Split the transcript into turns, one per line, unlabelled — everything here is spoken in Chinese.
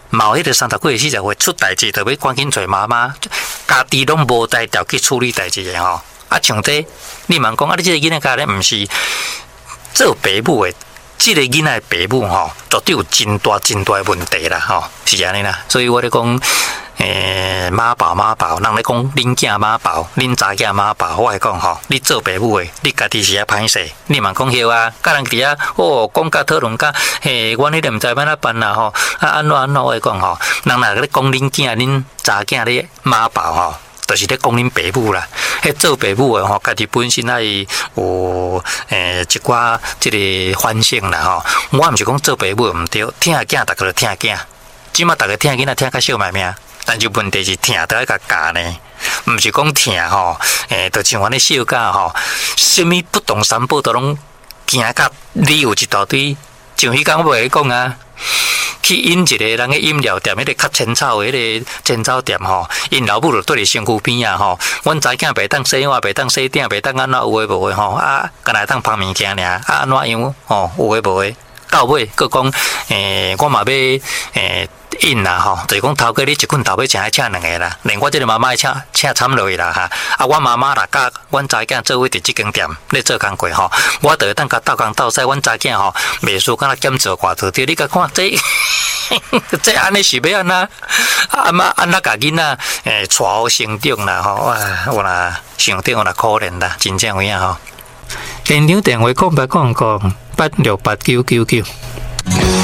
毛迄个30几岁、40岁出代志，就要赶紧找妈妈，家己拢无才调去处理代志的吼。啊，像这你问讲啊，你这个囡仔家咧，毋是做爸母的，这个囡仔的爸母吼，绝对有真大的问题啦吼，是安尼啦。所以我咧讲。妈宝，人咧讲恁囝妈宝，恁查囝妈宝，我来讲吼，你做爸母的，你家己是啊歹势，你嘛讲晓啊，甲人伫遐讲甲讨论甲，阮迄个毋知要哪办啦吼，啊安怎我来讲吼，人若咧讲恁囝恁查囝咧妈宝吼。就是咧讲恁爸母啦，迄做爸母的吼，家己本身爱有一寡即个反省啦吼。我毋是讲做爸母毋对，疼囝逐个就疼囝，即马逐个疼囡仔疼甲小命命。但是问题是疼都要甲教呢，毋是讲疼吼，就像阮咧小家吼，什么不动三宝都拢惊甲理由一大堆。像迄天我袂讲啊，去饮一个人个饮料店，迄个较浅草的迄个浅草店吼，因老母就对伫身躯边啊吼，阮查囝袂当洗碗，袂当洗鼎，袂当安怎有诶无诶吼，啊，干来当芳物件尔，啊安怎样吼，有诶无诶，到尾佫讲我嘛要因啦吼，就是讲头家你一捆头尾请爱请2个啦，连我这个妈妈请惨落去啦哈。啊，我妈妈啦甲阮查囝做伙伫即间店咧做工课吼，我就会当甲斗工斗西，阮查囝吼袂输敢若减做寡做对，你甲看这这安尼是要安那？安那甲囡仔带好成长啦吼，哇，有啦想着有啦可怜啦，真正有影吼。现场电话0800868999。